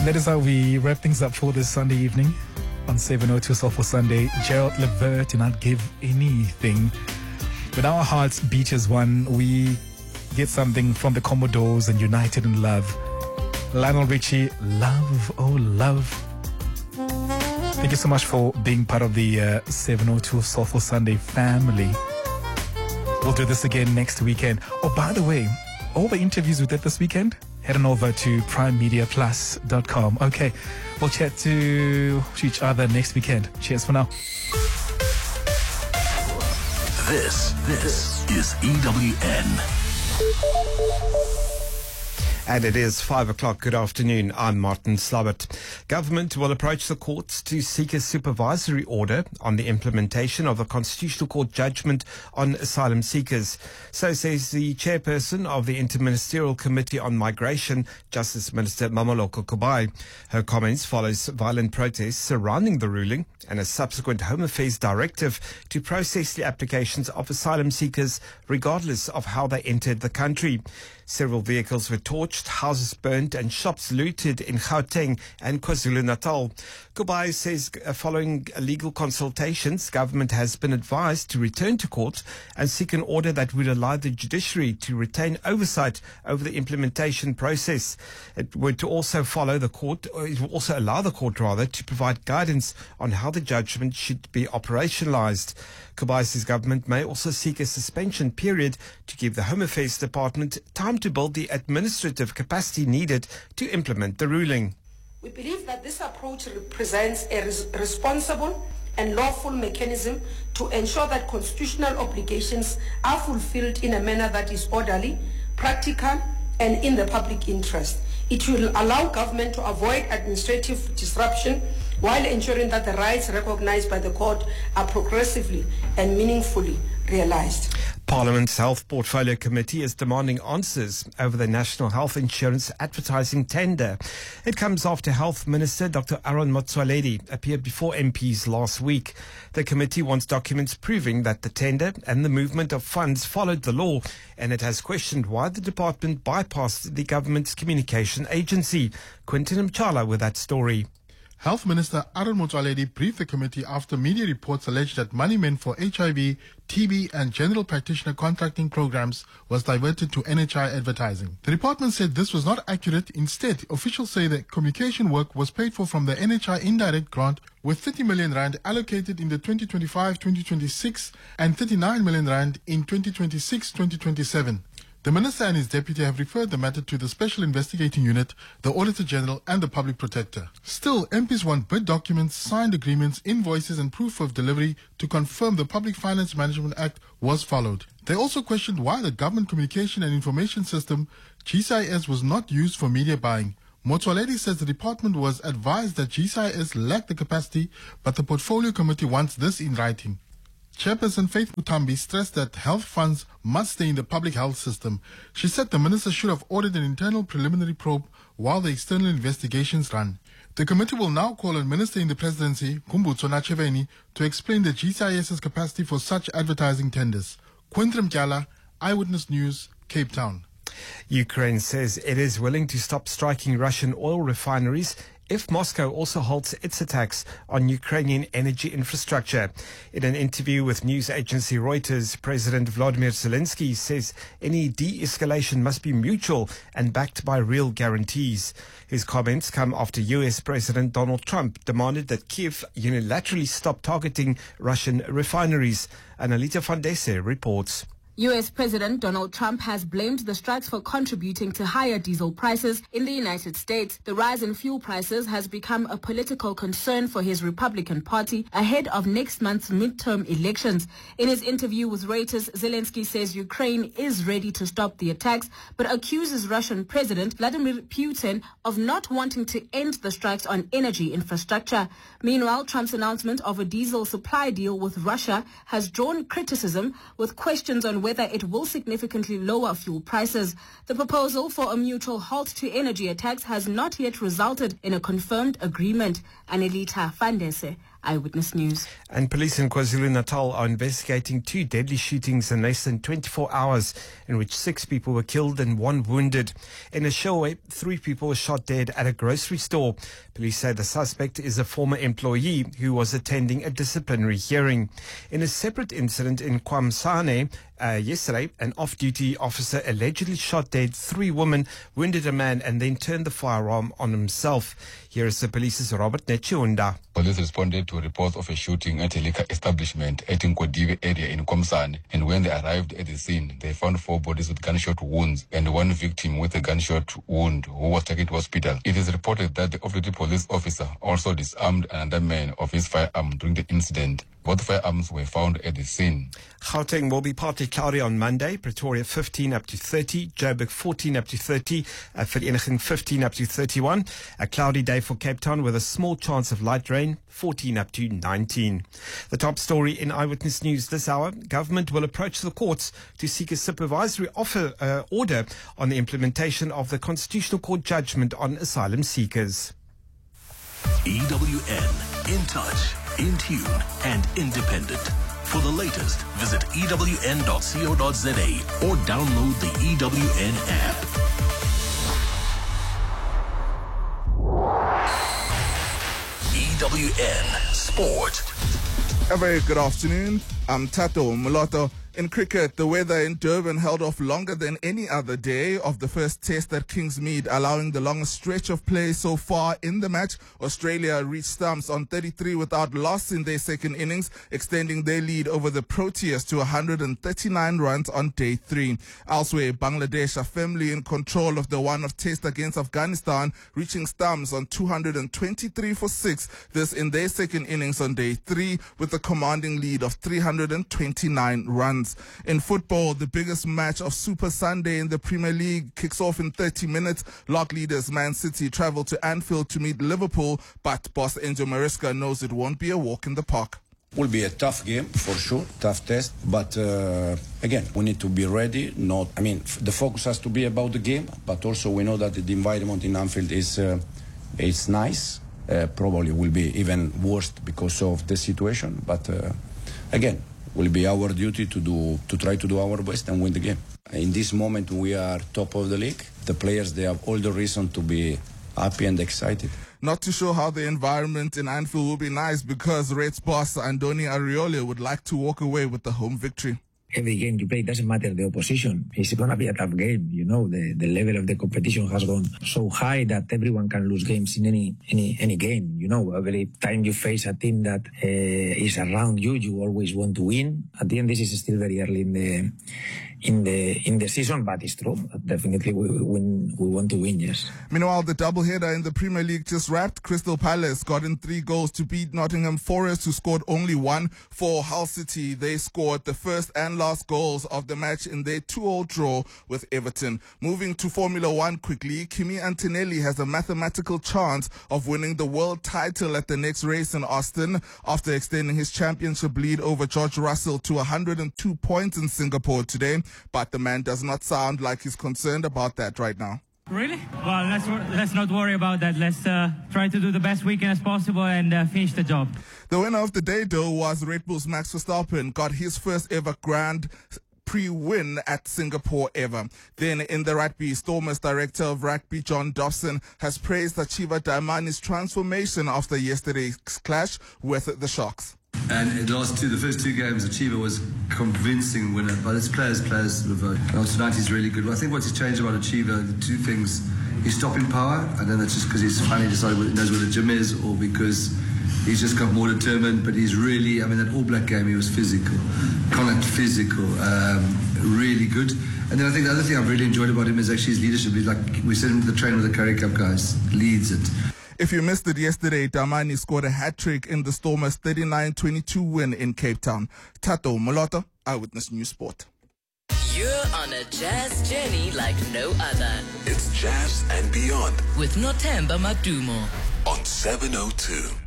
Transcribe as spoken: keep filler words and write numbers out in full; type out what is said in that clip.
That is how we wrap things up for this Sunday evening on seven oh two Soulful Sunday. Gerald Levert did not give anything. But our hearts beat as one. We get something from the Commodores and United in Love. Lionel Richie, love, oh love. Thank you so much for being part of the uh, seven oh two Soulful Sunday family. We'll do this again next weekend. Oh, by the way, all the interviews we did this weekend, head on over to prime media plus dot com. Okay, we'll chat to each other next weekend. Cheers for now. This, this is E W N. And it is five o'clock. Good afternoon. I'm Martin Slabbert. Government will approach the courts to seek a supervisory order on the implementation of a Constitutional Court judgment on asylum seekers. So says the chairperson of the Interministerial Committee on Migration, Justice Minister Mamoloko Kubai. Her comments follows violent protests surrounding the ruling and a subsequent Home Affairs directive to process the applications of asylum seekers regardless of how they entered the country. Several vehicles were torched, houses burnt and shops looted in Gauteng and KwaZulu-Natal. Kubai says uh, following legal consultations, government has been advised to return to court and seek an order that would allow the judiciary to retain oversight over the implementation process. It would also follow the court, or it will also allow the court rather, to provide guidance on how the judgment should be operationalized. Kubai says government may also seek a suspension period to give the Home Affairs Department time to build the administrative capacity needed to implement the ruling. We believe that this approach represents a res- responsible and lawful mechanism to ensure that constitutional obligations are fulfilled in a manner that is orderly, practical, and in the public interest. It will allow government to avoid administrative disruption while ensuring that the rights recognized by the court are progressively and meaningfully realized. Parliament's Health Portfolio Committee is demanding answers over the National Health Insurance advertising tender. It comes after Health Minister Doctor Aaron Motsoaledi appeared before M Ps last week. The committee wants documents proving that the tender and the movement of funds followed the law, and it has questioned why the department bypassed the government's communication agency. Quentin Mchala with that story. Health Minister Aaron Motsoaledi briefed the committee after media reports alleged that money meant for H I V, T B and general practitioner contracting programs was diverted to N H I advertising. The department said this was not accurate. Instead, officials say that communication work was paid for from the N H I indirect grant, with thirty million rand allocated in the twenty twenty-five twenty twenty-six and thirty-nine million rand in twenty twenty-six twenty twenty-seven. The Minister and his deputy have referred the matter to the Special Investigating Unit, the Auditor General and the Public Protector. Still, M Ps want bid documents, signed agreements, invoices and proof of delivery to confirm the Public Finance Management Act was followed. They also questioned why the Government Communication and Information System, G C I S, was not used for media buying. Motsoaledi says the department was advised that G C I S lacked the capacity, but the Portfolio Committee wants this in writing. Chairperson Faith Mutambi stressed that health funds must stay in the public health system. She said the minister should have ordered an internal preliminary probe while the external investigations run. The committee will now call on Minister in the Presidency, Kumbutso Nacheveni, to explain the G C I S's capacity for such advertising tenders. Quentin Mchala, Eyewitness News, Cape Town. Ukraine says it is willing to stop striking Russian oil refineries if Moscow also halts its attacks on Ukrainian energy infrastructure. In an interview with news agency Reuters, President Vladimir Zelensky says any de-escalation must be mutual and backed by real guarantees. His comments come after U S President Donald Trump demanded that Kyiv unilaterally stop targeting Russian refineries. Analita van Desse reports. U S President Donald Trump has blamed the strikes for contributing to higher diesel prices in the United States. The rise in fuel prices has become a political concern for his Republican Party ahead of next month's midterm elections. In his interview with Reuters, Zelensky says Ukraine is ready to stop the attacks, but accuses Russian President Vladimir Putin of not wanting to end the strikes on energy infrastructure. Meanwhile, Trump's announcement of a diesel supply deal with Russia has drawn criticism, with questions on whether it will significantly lower fuel prices. The proposal for a mutual halt to energy attacks has not yet resulted in a confirmed agreement. Anelita van Desse, Eyewitness News. And police in KwaZulu-Natal are investigating two deadly shootings in less than twenty-four hours, in which six people were killed and one wounded. In a Eshowe, three people were shot dead at a grocery store. Police say the suspect is a former employee who was attending a disciplinary hearing. In a separate incident in Kwamsane, uh, yesterday, an off-duty officer allegedly shot dead three women, wounded a man, and then turned the firearm on himself. Here is the police's Robert Nechiunda. Police responded to reports of a shooting at a liquor establishment at Nkodiwe area in Komsane, and when they arrived at the scene, they found four bodies with gunshot wounds and one victim with a gunshot wound who was taken to hospital. It is reported that the off-duty police officer also disarmed another man of his firearm during the incident. Both firearms were found at the scene. Gauteng will be partly cloudy on Monday. Pretoria fifteen up to thirty. Joburg fourteen up to thirty. Uh, Vereeniging fifteen up to thirty-one. A cloudy day for Cape Town with a small chance of light rain, fourteen up to nineteen. The top story in Eyewitness News this hour. Government will approach the courts to seek a supervisory offer, uh, order on the implementation of the Constitutional Court judgment on asylum seekers. E W N, in touch, in tune, and independent. For the latest, visit E W N dot co dot za or download the E W N app. E W N Sport. A very good afternoon. I'm Tato Muloto. In cricket, the weather in Durban held off longer than any other day of the first test at Kingsmead, allowing the longest stretch of play so far in the match. Australia reached stumps on thirty-three without loss in their second innings, extending their lead over the Proteas to one hundred thirty-nine runs on day three. Elsewhere, Bangladesh are firmly in control of the one-off test against Afghanistan, reaching stumps on two hundred twenty-three for six, this in their second innings on day three, with a commanding lead of three hundred twenty-nine runs. In football, the biggest match of Super Sunday in the Premier League kicks off in thirty minutes. Lock leaders Man City travel to Anfield to meet Liverpool, but boss Enzo Maresca knows it won't be a walk in the park. Will be a tough game for sure, tough test. But uh, again, we need to be ready. Not, I mean, f- the focus has to be about the game, but also we know that the environment in Anfield is uh, it's nice. Uh, probably will be even worse because of the situation. But uh, again, will be our duty to do to try to do our best and win the game. In this moment, we are top of the league. The players, they have all the reason to be happy and excited. Not too sure how the environment in Anfield will be nice because Reds boss Andoni Iraola would like to walk away with the home victory. Every game you play, it doesn't matter the opposition. It's going to be a tough game. You know, the, the level of the competition has gone so high that everyone can lose games in any any any game. You know, every time you face a team that uh, is around you, you always want to win. At the end, this is still very early in the in the in the season, but it's true. Definitely, we win. We want to win. Yes. Meanwhile, the doubleheader in the Premier League just wrapped. Crystal Palace got in three goals to beat Nottingham Forest, who scored only one. For Hull City, they scored the first and last goals of the match in their two-all draw with Everton. Moving to Formula One quickly, Kimi Antonelli has a mathematical chance of winning the world title at the next race in Austin after extending his championship lead over George Russell to one hundred two points in Singapore today. But the man does not sound like he's concerned about that right now. Really? Well, let's let's not worry about that. Let's uh, try to do the best weekend as possible and uh, finish the job. The winner of the day, though, was Red Bull's Max Verstappen, got his first ever Grand Prix win at Singapore ever. Then in the rugby, Stormers director of rugby John Dobson has praised Achiva Daimani's transformation after yesterday's clash with the Sharks. And in the last two, the first two games, Achiva was convincing winner. But his players, players sort of, uh, tonight he's really good. I think what's changed about Achiva, the two things, he's stopping power. I don't know, it's just because he's finally decided he knows where the gym is, or because he's just got more determined. But he's really, I mean, that All Black game, he was physical, Connacht physical, um, really good. And then I think the other thing I've really enjoyed about him is actually his leadership. He's like, we sent him to the train with the Currie Cup guys, leads it. If you missed it yesterday, Damani scored a hat-trick in the Stormers' thirty-nine twenty-two win in Cape Town. Tato Molota, Eyewitness News Sport. You're on a jazz journey like no other. It's Jazz and Beyond with Nothemba Madumo on seven oh two.